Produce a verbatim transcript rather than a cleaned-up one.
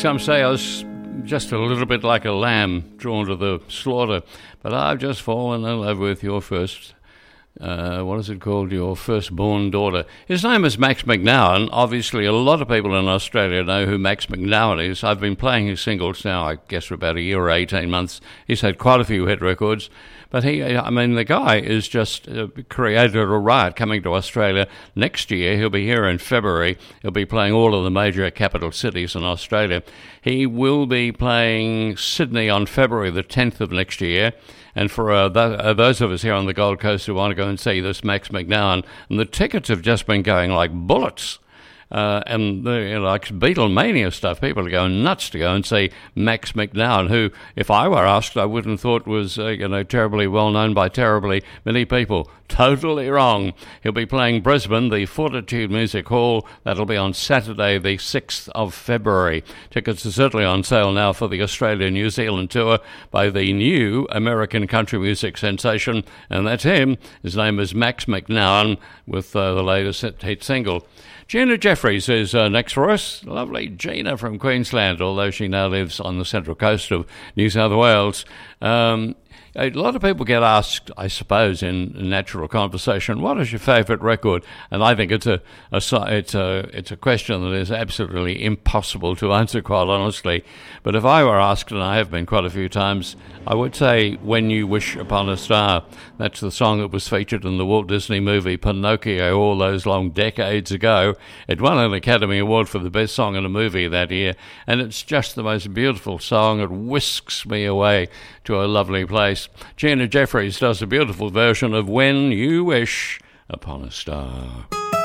some say I was just a little bit like a lamb drawn to the slaughter, but I've just fallen in love with your first, uh, what is it called, your firstborn daughter. His name is Max McNowan. Obviously, a lot of people in Australia know who Max McNowan is. I've been playing his singles now, I guess, for about a year or eighteen months. He's had quite a few hit records. But he, I mean, the guy is just uh, created a riot coming to Australia next year. He'll be here in February. He'll be playing all of the major capital cities in Australia. He will be playing Sydney on February the tenth of next year. And for uh, th- uh, those of us here on the Gold Coast who want to go and see this Max McNowan, and the tickets have just been going like bullets. Uh, and the, you know, like Beatlemania stuff, people are going nuts to go and see Max McNowan, who, if I were asked, I wouldn't have thought was, uh, you know, terribly well known by terribly many people. Totally wrong. He'll be playing Brisbane, the Fortitude Music Hall. That'll be on Saturday, the sixth of February. Tickets are certainly on sale now for the Australia-New Zealand tour by the new American country music sensation, and that's him. His name is Max McNowan with uh, the latest hit single. Gina Jeffries is uh, next for us. Lovely Gina from Queensland, although she now lives on the central coast of New South Wales. Um, a lot of people get asked, I suppose, in natural conversation, what is your favourite record? And I think it's a, a it's a it's a question that is absolutely impossible to answer, quite honestly. But if I were asked, and I have been quite a few times, I would say When You Wish Upon a Star. That's the song that was featured in the Walt Disney movie Pinocchio all those long decades ago. It won an Academy Award for the best song in a movie that year, and it's just the most beautiful song. It whisks me away to a lovely place. Gina Jeffries does a beautiful version of When You Wish Upon a Star.